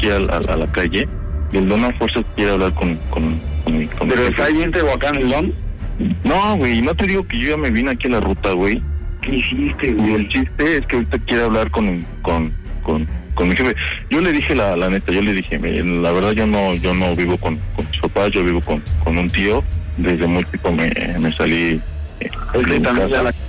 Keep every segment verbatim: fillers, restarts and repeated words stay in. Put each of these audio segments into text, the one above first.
aquí a, a, a la calle, y el don a fuerza quiere hablar con... con, con, con ¿Pero está ahí en Tehuacán el don? No, güey, no te digo que yo ya me vine aquí a la ruta, güey. ¿Qué hiciste, güey? Y el chiste es que ahorita quiere hablar con... con, con con mi jefe. Yo le dije la, la neta, yo le dije, la verdad yo no yo no vivo con, con mis papás, yo vivo con, con un tío. Desde muy chico me, me salí eh, de mi casa. La...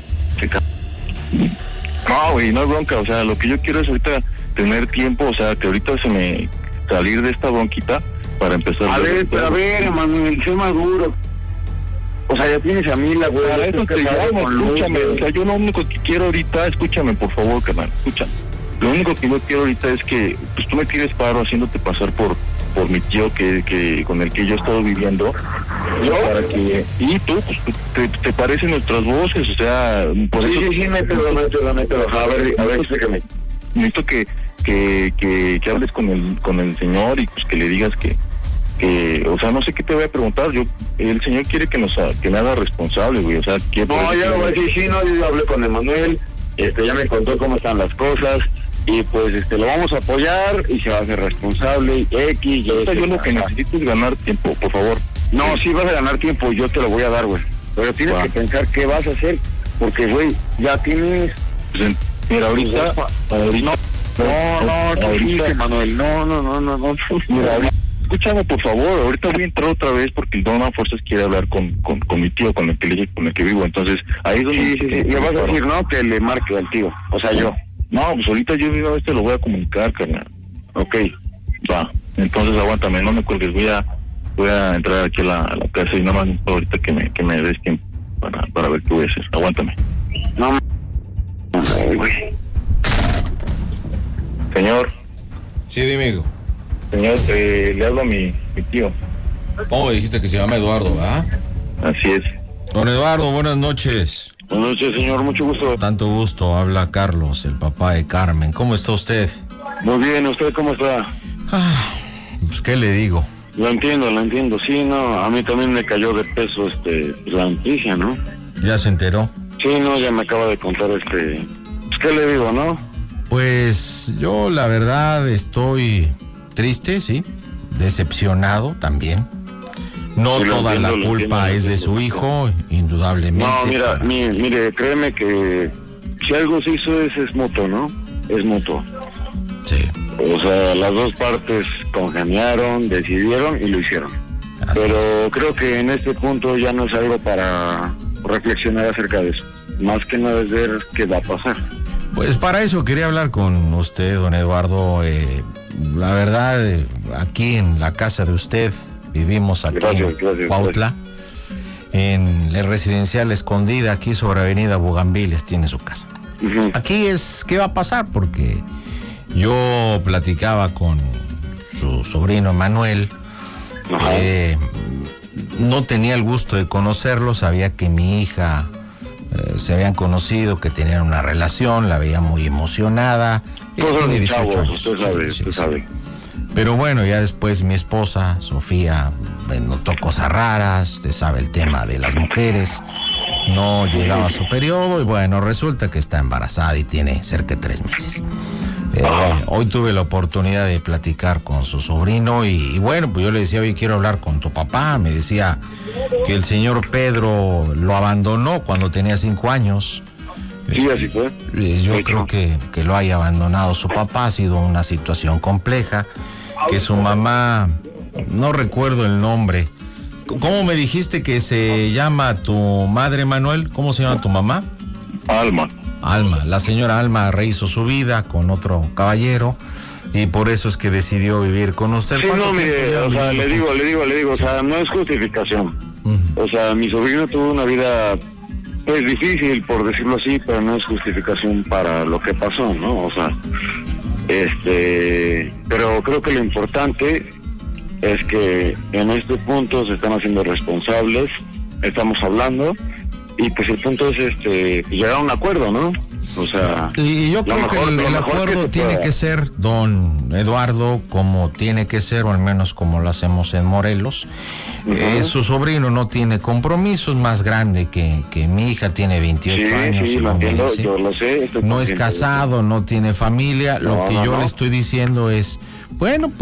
No, güey, no es bronca, o sea, lo que yo quiero es ahorita tener tiempo, o sea, que ahorita se me salir de esta bronquita para empezar. A ver, pero a ver, Manuel, sé maduro. O sea, ya tienes a mí la güey. Para eso te llamo, escúchame, o sea, yo lo único que quiero ahorita, escúchame por favor, carnal, escúchame. Lo único que yo quiero ahorita es que pues tú me tires paro haciéndote pasar por por mi tío que, que con el que yo he estado viviendo. ¿Yo? Para que, y tú, pues, te, te parecen nuestras voces, o sea... Por sí, eso, sí, sí, mételo, mételo, mételo. A ver, a ver, explícame. Necesito que, que, que, que hables con el con el señor y pues que le digas que, que, o sea, no sé qué te voy a preguntar, yo, el señor quiere que nos que me haga responsable, güey, o sea, que... No, ya lo voy a decir, sí, no, yo hablé con Emanuel, este, ya me contó cómo están las cosas, y pues este lo vamos a apoyar y se va a hacer responsable y X y o sea, yo lo que necesito es ganar tiempo, por favor. No, sí vas a ganar tiempo, yo te lo voy a dar, güey, pero tienes wow. que pensar qué vas a hacer, porque güey, ya tienes pues, mira, ahorita, ahorita no, no, no, ahorita, Manuel, no, no, no, no, no, mira, ahorita, escúchame por favor, ahorita voy a entrar otra vez porque el don a fuerzas quiere hablar con, con, con mi tío, con el que le, con el que vivo, entonces ahí es donde... Sí, sí, sí, le vas a decir, no, que le marque al tío, o sea, yo. No, pues ahorita yo mismo este lo voy a comunicar, carnal. Ok. Va, entonces aguántame, no me cuelgues, voy a voy a entrar aquí a la, a la casa y nada más ahorita que me que me des tiempo para, para ver qué voy a hacer, aguántame. No, no, güey. Señor. Sí, dime, hijo. Señor, eh, le hablo a mi, mi tío. ¿Cómo dijiste que se llama Eduardo, verdad? Así es. Don Eduardo, buenas noches. Buenas noches, señor, mucho gusto. Tanto gusto, habla Carlos, el papá de Carmen. ¿Cómo está usted? Muy bien, ¿usted cómo está? Ah, pues, ¿qué le digo? Lo entiendo, lo entiendo, sí, no, a mí también me cayó de peso este la noticia, ¿no? ¿Ya se enteró? Sí, no, ya me acaba de contar este... Pues, ¿qué le digo, no? Pues yo la verdad estoy triste, sí, decepcionado también. No sí, toda entiendo, la culpa es de su hijo, indudablemente. No, mira, para... mire, mire, créeme que si algo se hizo es, es mutuo, ¿no? Es mutuo. Sí. O sea, las dos partes congeniaron, decidieron y lo hicieron. Así Pero es. Creo que en este punto ya no es algo para reflexionar acerca de eso. Más que nada es ver qué va a pasar. Pues para eso quería hablar con usted, don Eduardo. Eh, la verdad, eh, aquí en la casa de usted... Vivimos aquí gracias, en gracias, Cuautla, gracias. En el residencial Escondida, aquí sobre Avenida Bugambiles, tiene su casa. Uh-huh. Aquí es, ¿qué va a pasar? Porque yo platicaba con su sobrino Manuel, uh-huh. eh, no tenía el gusto de conocerlo, sabía que mi hija eh, se habían conocido, que tenían una relación, la veía muy emocionada. Ella tiene dieciocho años. Usted sabe, sí, usted sí, sabe. Sí. Pero bueno, ya después mi esposa, Sofía, notó cosas raras, usted sabe el tema de las mujeres, no llegaba a su periodo y bueno, resulta que está embarazada y tiene cerca de tres meses. Eh, hoy tuve la oportunidad de platicar con su sobrino y, y bueno, pues yo le decía, oye, quiero hablar con tu papá. Me decía que el señor Pedro lo abandonó cuando tenía cinco años. Sí, así fue. Yo creo que, que lo haya abandonado su papá, ha sido una situación compleja, que su mamá, no recuerdo el nombre. ¿Cómo me dijiste que se llama tu madre, Manuel? ¿Cómo se llama tu mamá? Alma. Alma, la señora Alma rehizo su vida con otro caballero y por eso es que decidió vivir con usted. Sí, no, mire, o sea, le digo, le digo, le digo, o sea, no es justificación. Uh-huh. O sea, mi sobrino tuvo una vida... Pues difícil, por decirlo así, pero no es justificación para lo que pasó, ¿no? O sea, este... Pero creo que lo importante es que en este punto se están haciendo responsables, estamos hablando, y pues el punto es este llegar a un acuerdo, ¿no? O sea... Y yo creo mejor, que el, el acuerdo que tiene pueda. que ser, don Eduardo, como tiene que ser, o al menos como lo hacemos en Morelos. Uh-huh. Eh, su sobrino no tiene compromisos, más grande que, que mi hija, tiene veintiocho sí, años. Sí, lo entiendo, yo lo sé. No es casado, no tiene familia. No, lo que no, yo no. le estoy diciendo es, bueno, pues